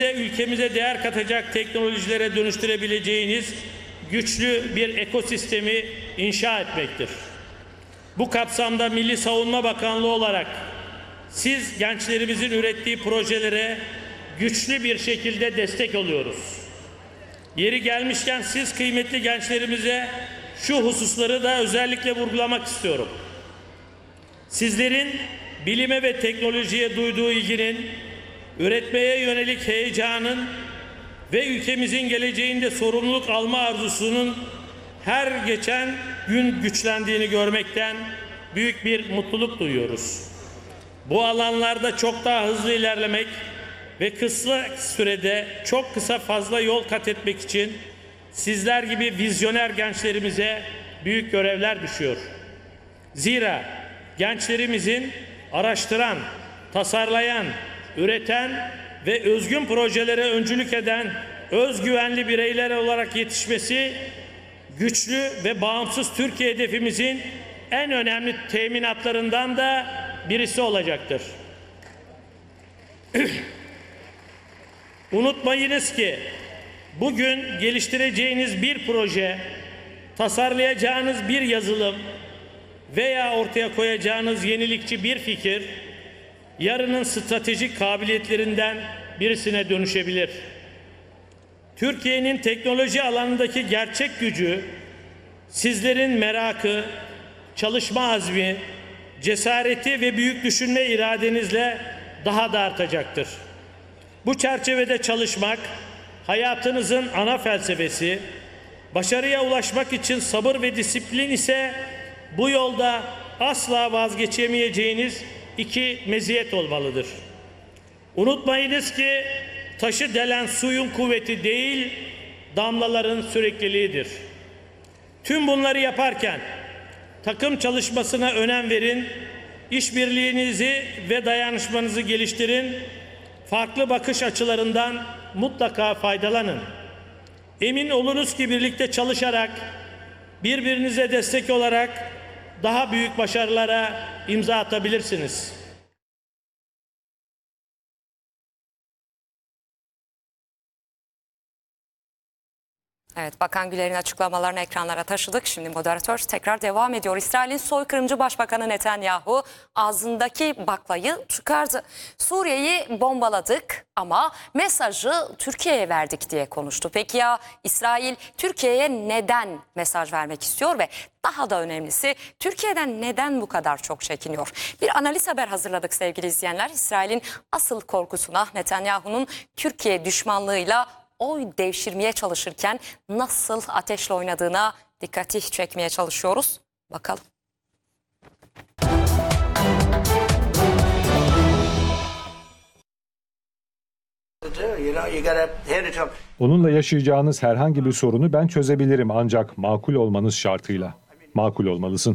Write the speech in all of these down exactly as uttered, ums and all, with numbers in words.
Ülkemize değer katacak teknolojilere dönüştürebileceğiniz güçlü bir ekosistemi inşa etmektir. Bu kapsamda Milli Savunma Bakanlığı olarak siz gençlerimizin ürettiği projelere güçlü bir şekilde destek oluyoruz. Yeri gelmişken siz kıymetli gençlerimize şu hususları da özellikle vurgulamak istiyorum. Sizlerin bilime ve teknolojiye duyduğu ilginin, üretmeye yönelik heyecanın ve ülkemizin geleceğinde sorumluluk alma arzusunun her geçen gün güçlendiğini görmekten büyük bir mutluluk duyuyoruz. Bu alanlarda çok daha hızlı ilerlemek ve kısa sürede çok kısa fazla yol kat etmek için sizler gibi vizyoner gençlerimize büyük görevler düşüyor. Zira gençlerimizin araştıran, tasarlayan, üreten ve özgün projelere öncülük eden özgüvenli bireyler olarak yetişmesi, güçlü ve bağımsız Türkiye hedefimizin en önemli teminatlarından da birisi olacaktır. Unutmayınız ki bugün geliştireceğiniz bir proje, tasarlayacağınız bir yazılım veya ortaya koyacağınız yenilikçi bir fikir, yarının stratejik kabiliyetlerinden birisine dönüşebilir. Türkiye'nin teknoloji alanındaki gerçek gücü, sizlerin merakı, çalışma azmi, cesareti ve büyük düşünme iradenizle daha da artacaktır. Bu çerçevede çalışmak, hayatınızın ana felsefesi, başarıya ulaşmak için sabır ve disiplin ise bu yolda asla vazgeçemeyeceğiniz iki meziyet olmalıdır. Unutmayınız ki taşı delen suyun kuvveti değil, damlaların sürekliliğidir. Tüm bunları yaparken takım çalışmasına önem verin, işbirliğinizi ve dayanışmanızı geliştirin, farklı bakış açılarından mutlaka faydalanın. Emin olunuz ki birlikte çalışarak, birbirinize destek olarak daha büyük başarılara imza atabilirsiniz. Evet, Bakan Güler'in açıklamalarını ekranlara taşıdık. Şimdi moderatör tekrar devam ediyor. İsrail'in soykırımcı Başbakanı Netanyahu ağzındaki baklayı çıkardı. Suriye'yi bombaladık ama mesajı Türkiye'ye verdik diye konuştu. Peki ya İsrail Türkiye'ye neden mesaj vermek istiyor ve daha da önemlisi Türkiye'den neden bu kadar çok çekiniyor? Bir analiz haber hazırladık sevgili izleyenler. İsrail'in asıl korkusuna Netanyahu'nun Türkiye düşmanlığıyla oy devşirmeye çalışırken nasıl ateşle oynadığına dikkati çekmeye çalışıyoruz. Bakalım. Onunla yaşayacağınız herhangi bir sorunu ben çözebilirim ancak makul olmanız şartıyla. Makul olmalısın.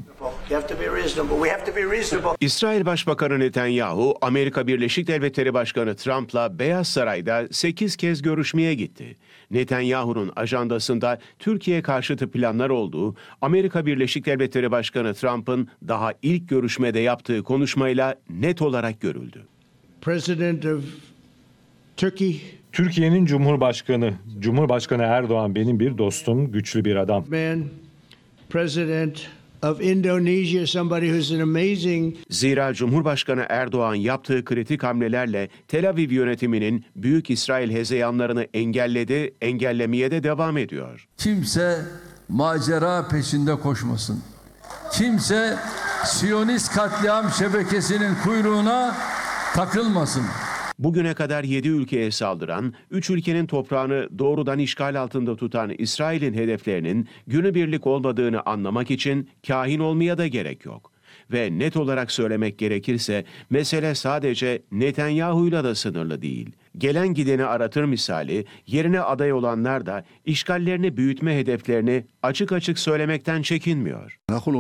İsrail Başbakanı Netanyahu, Amerika Birleşik Devletleri Başkanı Trump'la Beyaz Saray'da sekiz kez görüşmeye gitti. Netanyahu'nun ajandasında Türkiye karşıtı planlar olduğu, Amerika Birleşik Devletleri Başkanı Trump'ın daha ilk görüşmede yaptığı konuşmayla net olarak görüldü. President of Turkey. Türkiye'nin Cumhurbaşkanı, Cumhurbaşkanı Erdoğan benim bir dostum, güçlü bir adam. Man, President of Indonesia, somebody who's an amazing. Zira Cumhurbaşkanı Erdoğan yaptığı kritik hamlelerle Tel Aviv yönetiminin Büyük İsrail hezeyanlarını engelledi, engellemeye de devam ediyor. Kimse macera peşinde koşmasın. Kimse Siyonist katliam şebekesinin kuyruğuna takılmasın. Bugüne kadar yedi ülkeye saldıran, üç ülkenin toprağını doğrudan işgal altında tutan İsrail'in hedeflerinin günübirlik olmadığını anlamak için kahin olmaya da gerek yok. Ve net olarak söylemek gerekirse mesele sadece Netanyahu'yla da sınırlı değil. Gelen gideni aratır misali, yerine aday olanlar da işgallerini büyütme hedeflerini açık açık söylemekten çekinmiyor.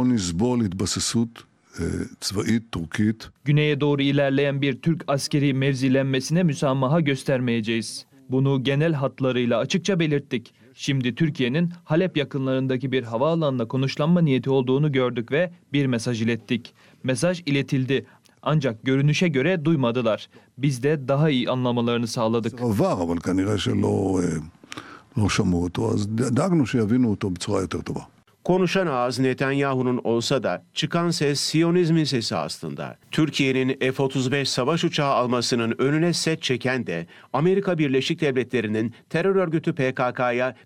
Güneye doğru ilerleyen bir Türk askeri mevzilenmesine müsamaha göstermeyeceğiz. Bunu genel hatlarıyla açıkça belirttik. Şimdi Türkiye'nin Halep yakınlarındaki bir havaalanına konuşlanma niyeti olduğunu gördük ve bir mesaj ilettik. Mesaj iletildi. Ancak görünüşe göre duymadılar. Biz de daha iyi anlamalarını sağladık. עבר, אבל כנראה שלא אה, לא שמעו אותו, אז דאגנו שיבינו אותו בצורה יותר טובה. Konuşan ağız Netanyahu'nun olsa da çıkan ses Siyonizmin sesi aslında. Türkiye'nin F otuz beş savaş uçağı almasının önüne set çeken de Amerika Birleşik Devletleri'nin terör örgütü P K K'ya